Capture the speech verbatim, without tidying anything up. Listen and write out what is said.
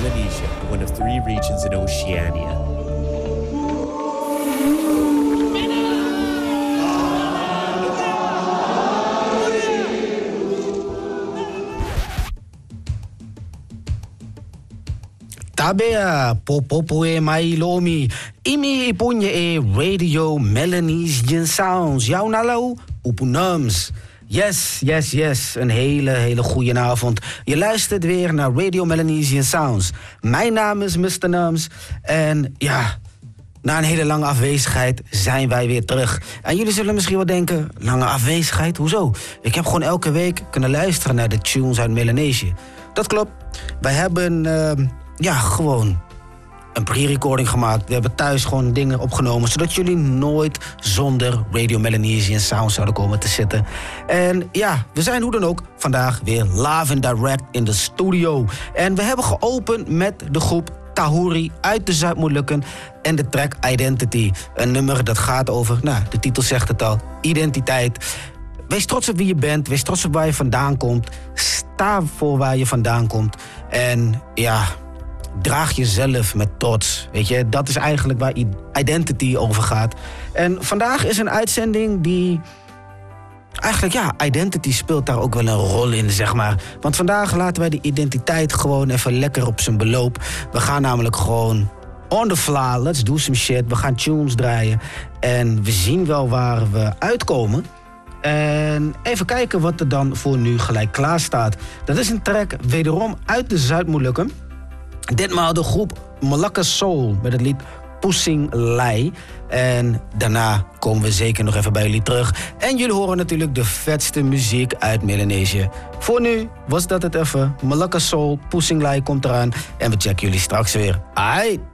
Melanesia, one of three regions in Oceania. Tabea, popopoe mailomi, imi ipunye e Radio Melanesian Sounds. Jouw nalo, upunams. Yes, yes, yes. Een hele, hele goede avond. Je luistert weer naar Radio Melanesian Sounds. Mijn naam is mister Nums. En ja, na een hele lange afwezigheid zijn wij weer terug. En jullie zullen misschien wel denken, lange afwezigheid? Hoezo? Ik heb gewoon elke week kunnen luisteren naar de tunes uit Melanesië. Dat klopt. Wij hebben... Uh, Ja, gewoon een pre-recording gemaakt. We hebben thuis gewoon dingen opgenomen, zodat jullie nooit zonder Radio Melanesian Sound zouden komen te zitten. En ja, we zijn hoe dan ook vandaag weer live and direct in de studio. En we hebben geopend met de groep Tahuri uit de Zuid-Molukken en de track Identity. Een nummer dat gaat over, nou, de titel zegt het al, identiteit. Wees trots op wie je bent, wees trots op waar je vandaan komt. Sta voor waar je vandaan komt. En ja... draag jezelf met trots, weet je. Dat is eigenlijk waar identity over gaat. En vandaag is een uitzending die... Eigenlijk, ja, identity speelt daar ook wel een rol in, zeg maar. Want vandaag laten wij de identiteit gewoon even lekker op zijn beloop. We gaan namelijk gewoon on the fly, let's do some shit. We gaan tunes draaien. En we zien wel waar we uitkomen. En even kijken wat er dan voor nu gelijk klaar staat. Dat is een track wederom uit de Zuid-Molukken. Ditmaal de groep Malacca Soul met het lied Pusing Lai. En daarna komen we zeker nog even bij jullie terug. En jullie horen natuurlijk de vetste muziek uit Melanesië. Voor nu was dat het even. Malacca Soul, Pusing Lai komt eraan. En we checken jullie straks weer. Aight.